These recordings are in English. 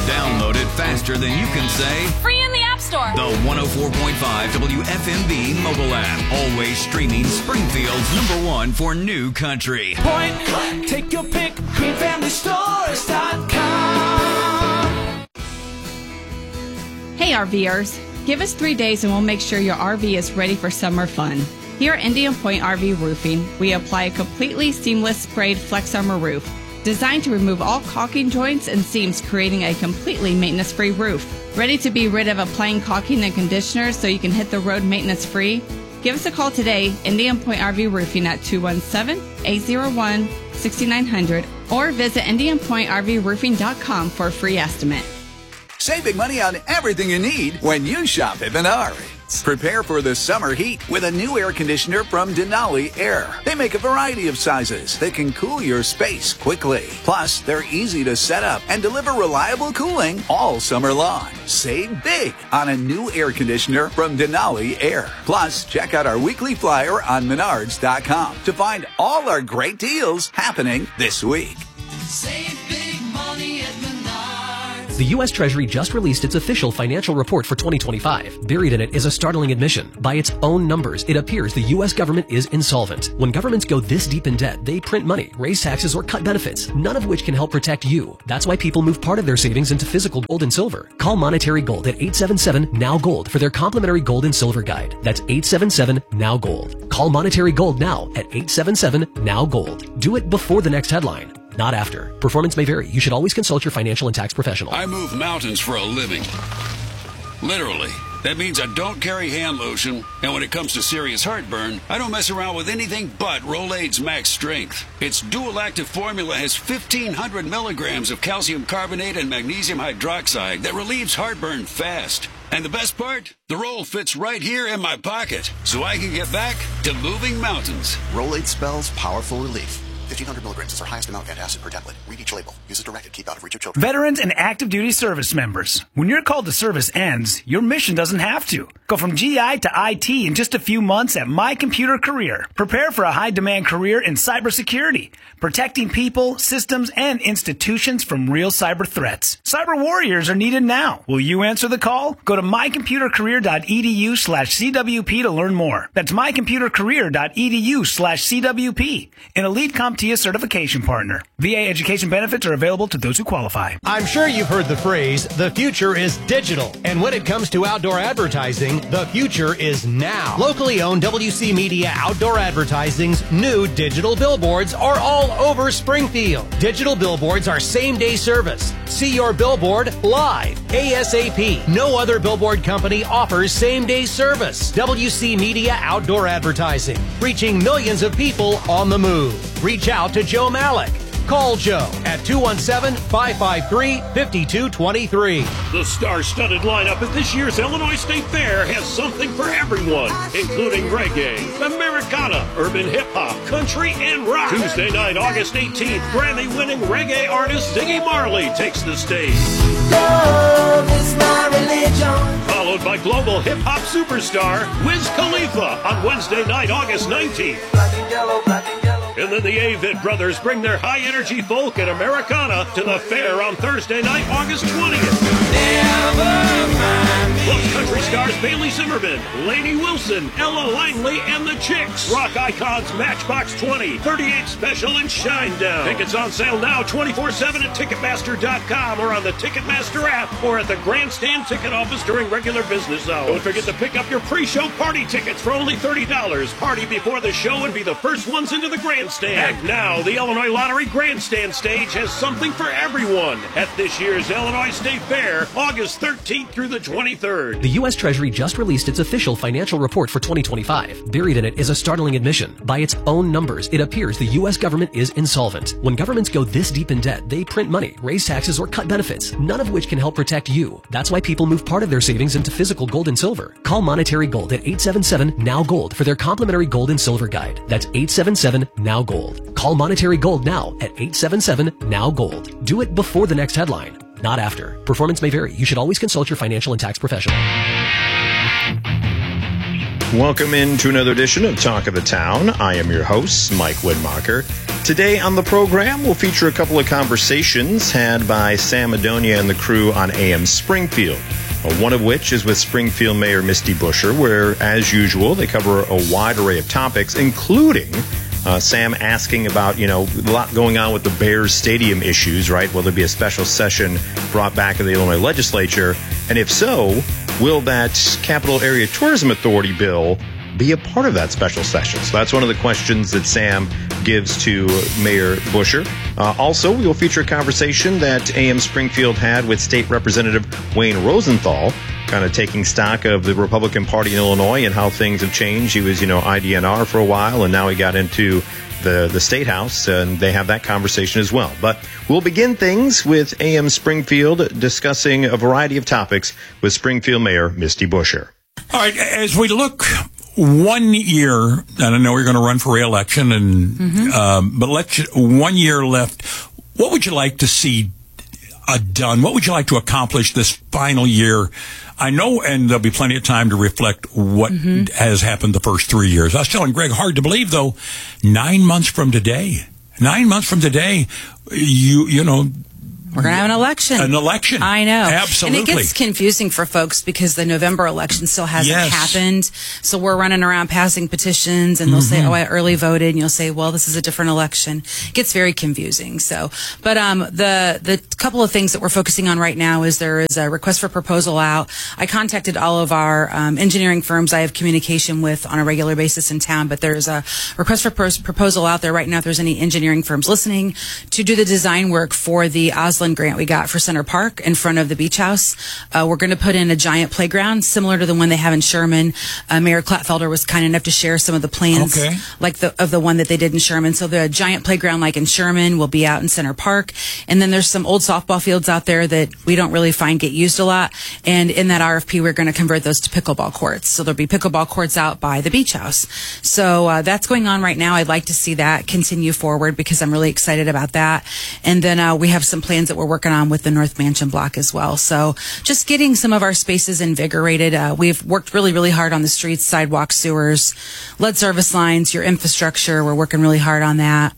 Download it faster than you can say free in the App Store. The 104.5 WFMB mobile app. Always streaming Springfield's #1 for new country. Point blank, take your pick, greenfamilystores.com. Hey RVers, give us 3 days and we'll make sure your RV is ready for summer fun. Here at Indian Point RV Roofing, we apply a completely seamless sprayed Flex Armor roof, designed to remove all caulking joints and seams, creating a completely maintenance-free roof. Ready to be rid of applying caulking and conditioner so you can hit the road maintenance-free? Give us a call today, Indian Point RV Roofing at 217-801-6900, or visit IndianPointRVRoofing.com for a free estimate. Save big money on everything you need when you shop at Menards. Prepare for the summer heat with a new air conditioner from Denali Air. They make a variety of sizes that can cool your space quickly. Plus, they're easy to set up and deliver reliable cooling all summer long. Save big on a new air conditioner from Denali Air. Plus, check out our weekly flyer on Menards.com to find all our great deals happening this week. Save big money at Menards. The U.S. Treasury just released its official financial report for 2025. Buried in it is a startling admission. By its own numbers, it appears the U.S. government is insolvent. When governments go this deep in debt, they print money, raise taxes, or cut benefits, none of which can help protect you. That's why people move part of their savings into physical gold and silver. Call Monetary Gold at 877-NOW-GOLD for their complimentary gold and silver guide. That's 877-NOW-GOLD. Call Monetary Gold now at 877-NOW-GOLD. Do it before the next headline, not after. Performance may vary. You should always consult your financial and tax professional. I move mountains for a living. Literally. That means I don't carry hand lotion, and when it comes to serious heartburn, I don't mess around with anything but Rolaids Max Strength. Its dual active formula has 1,500 milligrams of calcium carbonate and magnesium hydroxide that relieves heartburn fast. And the best part? The roll fits right here in my pocket, so I can get back to moving mountains. Rolaids spells powerful relief. 1,500 milligrams is our highest amount of antacid per tablet. Read each label. Use as directed. Keep out of reach of children. Veterans and active duty service members. When your call to service ends, your mission doesn't have to. Go from GI to IT in just a few months at My Computer Career. Prepare for a high-demand career in cybersecurity, protecting people, systems, and institutions from real cyber threats. Cyber warriors are needed now. Will you answer the call? Go to mycomputercareer.edu/CWP to learn more. That's mycomputercareer.edu/CWP. An elite CompTIA certification partner. VA education benefits are available to those who qualify. I'm sure you've heard the phrase, the future is digital. And when it comes to outdoor advertising, the future is now. Locally owned WC Media Outdoor Advertising's new digital billboards are all over Springfield. Digital billboards are same-day service. See your billboard live, ASAP. No other billboard company offers same-day service. WC Media Outdoor Advertising, reaching millions of people on the move. Reach out to Joe Malik. Call Joe at 217-553-5223. The star-studded lineup at this year's Illinois State Fair has something for everyone, including reggae, Americana, urban hip-hop, country, and rock. Tuesday night, August 18th, Grammy-winning reggae artist Ziggy Marley takes the stage. Love is my religion. Followed by global hip-hop superstar Wiz Khalifa on Wednesday night, August 19th. Black and yellow, black and yellow. And then the Avid Brothers bring their high-energy folk and Americana to the fair on Thursday night, August 20th. Plus country stars Bailey Zimmerman, Lainey Wilson, Ella Langley, and the Chicks. Rock icons Matchbox 20, 38 Special, and Shinedown. Tickets on sale now 24/7 at Ticketmaster.com or on the Ticketmaster app or at the Grandstand ticket office during regular business hours. Don't forget to pick up your pre-show party tickets for only $30. Party before the show and be the first ones into the Grandstand. And now, the Illinois Lottery Grandstand stage has something for everyone at this year's Illinois State Fair, August 13th through the 23rd. The U.S. Treasury just released its official financial report for 2025. Buried in it is a startling admission. By its own numbers, it appears the U.S. government is insolvent. When governments go this deep in debt, they print money, raise taxes, or cut benefits, none of which can help protect you. That's why people move part of their savings into physical gold and silver. Call Monetary Gold at 877-NOW-GOLD for their complimentary gold and silver guide. That's 877-NOW-GOLD. Call Monetary Gold now at 877-NOW-GOLD. Do it before the next headline, not after. Performance may vary. You should always consult your financial and tax professional. Welcome into another edition of Talk of the Town. I am your host, Mike Widmacher. Today on the program, we'll feature a couple of conversations had by Sam Madonia and the crew on AM Springfield. One of which is with Springfield Mayor Misty Buscher, where, as usual, they cover a wide array of topics, including Sam asking about, a lot going on with the Bears stadium issues, right? Will there be a special session brought back to the Illinois legislature? And if so, will that Capital Area Tourism Authority bill be a part of that special session? So that's one of the questions that Sam gives to Mayor Buscher. Also, we will feature a conversation that AM Springfield had with State Representative Wayne Rosenthal, kind of taking stock of the Republican Party in Illinois and how things have changed. He was, IDNR for a while, and now he got into the State House, and they have that conversation as well. But we'll begin things with AM Springfield discussing a variety of topics with Springfield Mayor Misty Buscher. All right, as we look 1 year, and I know you're going to run for re-election, but 1 year left. What would you like to see done? What would you like to accomplish this final year? I know, and there'll be plenty of time to reflect what has happened the first 3 years. I was telling Greg, hard to believe, though, 9 months from today, we're going to have an election. An election. I know. Absolutely. And it gets confusing for folks because the November election still hasn't happened. So we're running around passing petitions, and they'll say, I early voted. And you'll say, well, this is a different election. It gets very confusing. So, but the couple of things that we're focusing on right now is there is a request for proposal out. I contacted all of our engineering firms I have communication with on a regular basis in town, but there's a request for proposal out there right now if there's any engineering firms listening to do the design work for the Osland grant we got for Center Park in front of the beach house. We're going to put in a giant playground similar to the one they have in Sherman. Mayor Klatfelder was kind enough to share some of the plans of the one that they did in Sherman. So the giant playground like in Sherman will be out in Center Park. And then there's some old softball fields out there that we don't really find get used a lot. And in that RFP, we're going to convert those to pickleball courts. So there'll be pickleball courts out by the beach house. So that's going on right now. I'd like to see that continue forward because I'm really excited about that. And then we have some plans that we're working on with the North Mansion block as well. So just getting some of our spaces invigorated. We've worked really, really hard on the streets, sidewalks, sewers, lead service lines, your infrastructure. We're working really hard on that.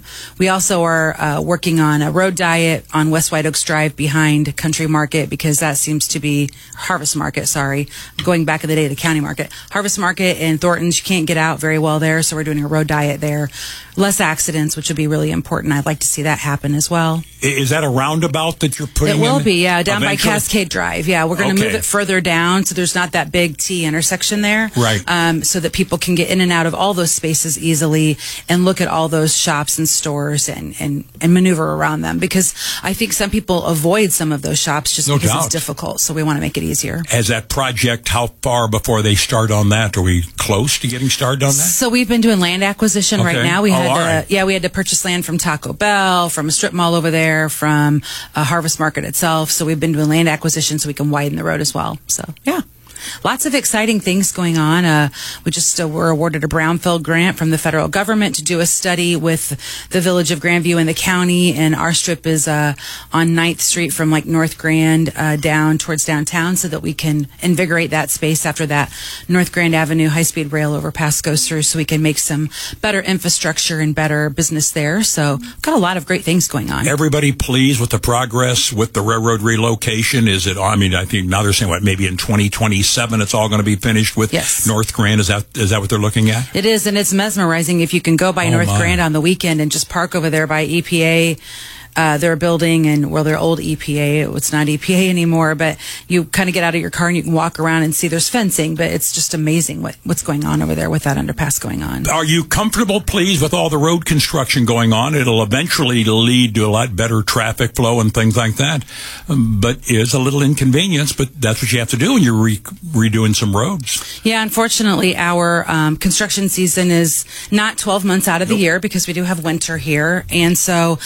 We also are working on a road diet on West White Oaks Drive behind Country Market because that seems to be Harvest Market, going back in the day, the County Market. Harvest Market in Thornton's, you can't get out very well there, so we're doing a road diet there. Less accidents, which would be really important. I'd like to see that happen as well. Is that a roundabout that you're putting in? It will be, down eventually? by Cascade Drive. Yeah, we're going to move it further down so there's not that big T intersection there. Right. So that people can get in and out of all those spaces easily and look at all those shops and stores and maneuver around them because I think some people avoid some of those shops just because it's difficult. So we want to make it easier. Has that project, how far before they start on that? Are we close to getting started on that? So we've been doing land acquisition right now. We had to purchase land from Taco Bell, from a strip mall over there, from a Harvest Market itself. So we've been doing land acquisition so we can widen the road as well. So, yeah. Lots of exciting things going on. We just were awarded a brownfield grant from the federal government to do a study with the village of Grandview and the county. And our strip is on 9th Street from like North Grand down towards downtown so that we can invigorate that space after that North Grand Avenue high-speed rail overpass goes through so we can make some better infrastructure and better business there. So got a lot of great things going on. Everybody pleased with the progress with the railroad relocation? Is it, I think now they're saying, maybe in 2027 it's all going to be finished with North Grand. Is that what they're looking at? It is, and it's mesmerizing if you can go by North Grand on the weekend and just park over there by EPA. Their building and their old EPA. It's not EPA anymore, but you kind of get out of your car and you can walk around and see there's fencing, but it's just amazing what's going on over there with that underpass going on. Are you comfortable, pleased with all the road construction going on? It'll eventually lead to a lot better traffic flow and things like that, but is a little inconvenience, but that's what you have to do when you're redoing some roads. Yeah, unfortunately, our construction season is not 12 months out of the year because we do have winter here, and so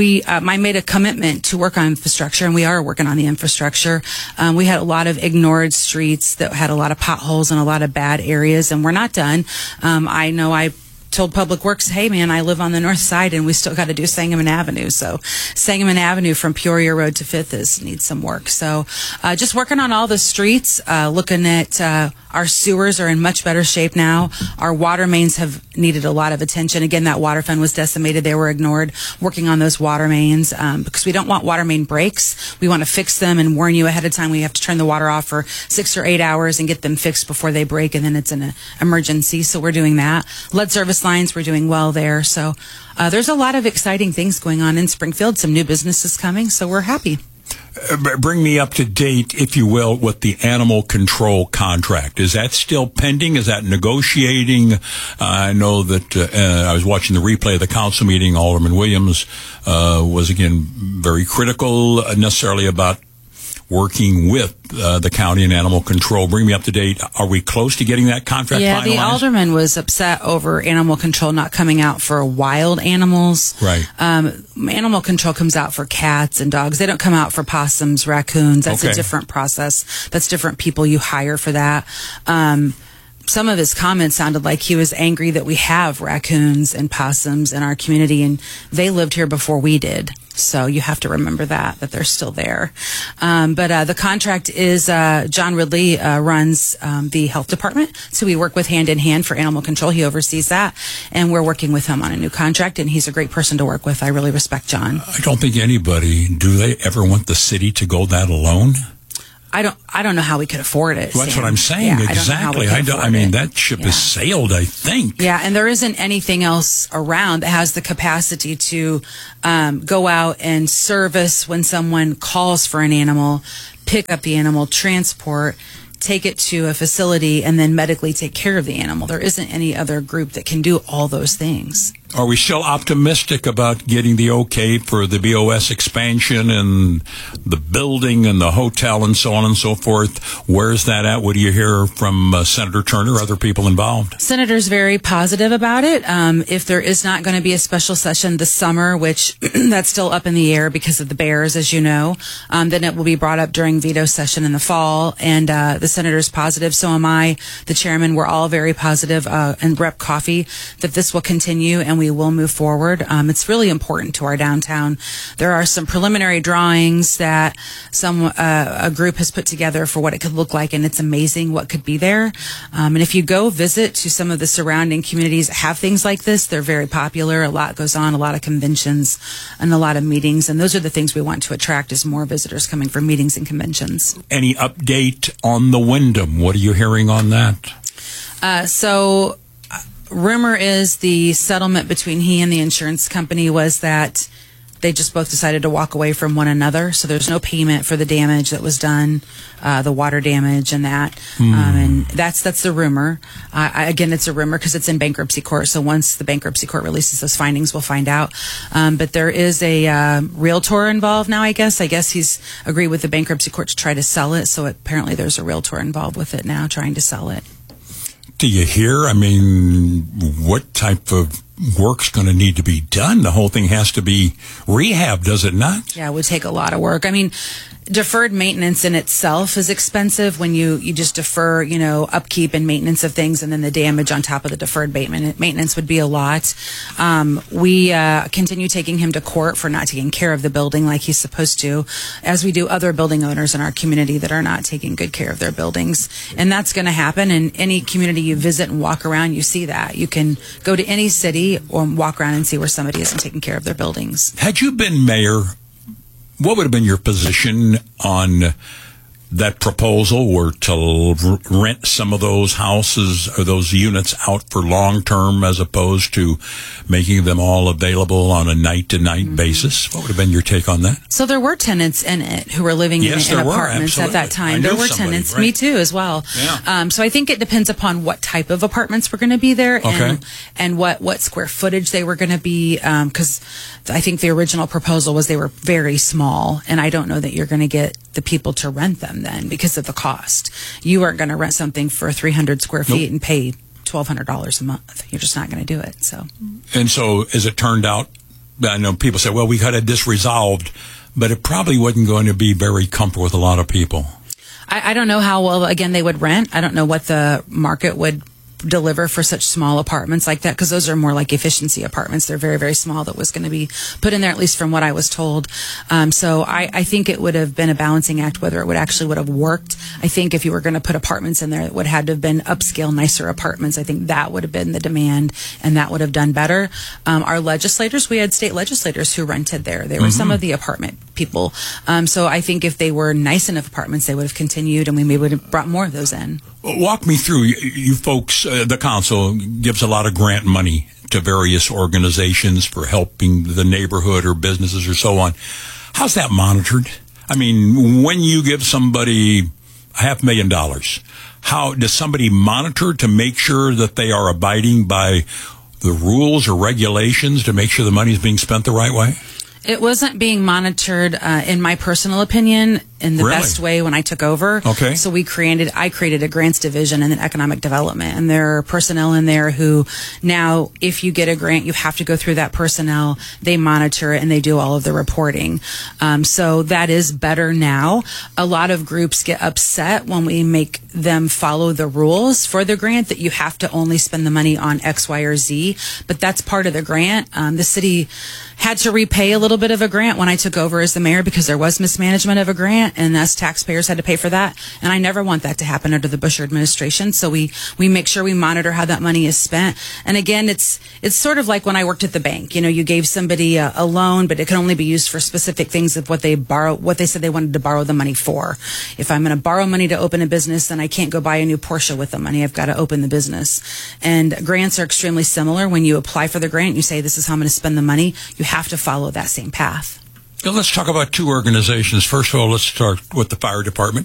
I made a commitment to work on infrastructure, and we are working on the infrastructure. We had a lot of ignored streets that had a lot of potholes and a lot of bad areas, and we're not done. I know I told Public Works, hey man, I live on the north side and we still got to do Sangamon Avenue. So Sangamon Avenue from Peoria Road to 5th needs some work. So just working on all the streets, looking at Our sewers are in much better shape now. Our water mains have needed a lot of attention. Again, that water fund was decimated. They were ignored, working on those water mains because we don't want water main breaks. We want to fix them and warn you ahead of time. We have to turn the water off for 6 or 8 hours and get them fixed before they break, and then it's an emergency. So we're doing that. Lead service lines, we're doing well there. So there's a lot of exciting things going on in Springfield, some new businesses coming, so we're happy. Bring me up to date, if you will, with the animal control contract. Is that still pending? Is that negotiating? I know that I was watching the replay of the council meeting. Alderman Williams was, again, very critical necessarily about working with the county and animal control. Bring me up to date. Are we close to getting that contract finalized? The alderman was upset over animal control not coming out for wild animals. Right. Animal control comes out for cats and dogs. They don't come out for possums, raccoons. That's a different process. That's different people you hire for that. Some of his comments sounded like he was angry that we have raccoons and possums in our community, and they lived here before we did. So you have to remember that they're still there. But the contract is John Ridley runs the health department. So we work with hand in hand for animal control. He oversees that. And we're working with him on a new contract. And he's a great person to work with. I really respect John. I don't think anybody, do they ever want the city to go that alone? I don't know how we could afford it. Well, that's Sam. what I'm saying. Yeah, exactly. I mean, that ship has sailed, I think. Yeah, and there isn't anything else around that has the capacity to go out and service when someone calls for an animal, pick up the animal, transport, take it to a facility, and then medically take care of the animal. There isn't any other group that can do all those things. Are we still optimistic about getting the okay for the BOS expansion and the building and the hotel and so on and so forth? Where's that at? What do you hear from Senator Turner, other people involved? Senator's very positive about it. If there is not going to be a special session this summer, which that's still up in the air because of the bears, as you know, then it will be brought up during veto session in the fall. And the senator's positive. So am I, the chairman. We're all very positive, and Rep. Coffey, that this will continue and we will move forward. It's really important to our downtown. There are some preliminary drawings that a group has put together for what it could look like, and it's amazing what could be there. And if you go visit to some of the surrounding communities that have things like this, they're very popular. A lot goes on, a lot of conventions and a lot of meetings, and those are the things we want to attract is more visitors coming for meetings and conventions. Any update on the Wyndham? What are you hearing on that? Rumor is the settlement between he and the insurance company was that they just both decided to walk away from one another. So there's no payment for the damage that was done, the water damage and that. And that's the rumor. Again, it's a rumor because it's in bankruptcy court. So once the bankruptcy court releases those findings, we'll find out. But there is a realtor involved now, I guess. I guess he's agreed with the bankruptcy court to try to sell it. So apparently there's a realtor involved with it now trying to sell it. Do you hear? I mean, what type of work's going to need to be done? The whole thing has to be rehabbed, does it not? Yeah, it would take a lot of work. I mean, deferred maintenance in itself is expensive when you just defer, upkeep and maintenance of things, and then the damage on top of the deferred maintenance would be a lot. We continue taking him to court for not taking care of the building like he's supposed to, as we do other building owners in our community that are not taking good care of their buildings. And that's going to happen in any community you visit and walk around. You see that. You can go to any city or walk around and see where somebody isn't taking care of their buildings. Had you been mayor, what would have been your position on that proposal, were to rent some of those houses or those units out for long term as opposed to making them all available on a night-to-night basis? What would have been your take on that? So there were tenants in it who were living in apartments at that time. There were tenants, right? Me too, as well. Yeah. So I think it depends upon what type of apartments were going to be there and what square footage they were going to be, because I think the original proposal was they were very small, and I don't know that you're going to get the people to rent them then because of the cost. You aren't going to rent something for 300 square feet and pay $1,200 a month. You're just not going to do it. And so as it turned out, I know people say, well, we had this resolved, but it probably wasn't going to be very comfortable with a lot of people. I don't know how well, again, they would rent. I don't know what the market would deliver for such small apartments like that, because those are more like efficiency apartments. They're very, very small. That was going to be put in there, at least from what I was told. So I think it would have been a balancing act whether it would have worked. I think if you were going to put apartments in there, it would have to have been upscale, nicer apartments. I think that would have been the demand, and that would have done better. Our legislators, we had state legislators who rented there. They were some of the apartment people. So I think if they were nice enough apartments, they would have continued, and we maybe would have brought more of those in. Walk me through, you folks, the council gives a lot of grant money to various organizations for helping the neighborhood or businesses or so on. How's that monitored? I mean, when you give somebody $500,000, how does somebody monitor to make sure that they are abiding by the rules or regulations to make sure the money is being spent the right way? It wasn't being monitored, in my personal opinion, in the best way when I took over. Okay. So I created a grants division and an economic development, and there are personnel in there who now, if you get a grant, you have to go through that personnel. They monitor it and they do all of the reporting. So that is better now. A lot of groups get upset when we make them follow the rules for the grant, that you have to only spend the money on X, Y, or Z, but that's part of the grant. The city had to repay a little bit of a grant when I took over as the mayor because there was mismanagement of a grant, and us taxpayers had to pay for that. And I never want that to happen under the Bush administration. So we make sure we monitor how that money is spent. And again, it's sort of like when I worked at the bank. You know, you gave somebody a loan, but it can only be used for specific things of what they said they wanted to borrow the money for. If I'm going to borrow money to open a business, then I can't go buy a new Porsche with the money. I've got to open the business. And grants are extremely similar. When you apply for the grant, you say, this is how I'm going to spend the money. You have to follow that same path. Let's talk about two organizations. First of all, let's start with the fire department.